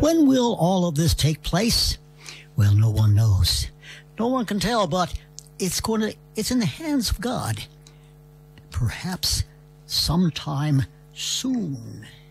When will all of this take place? Well, no one knows. No one can tell, but it's in the hands of God. Perhaps sometime soon.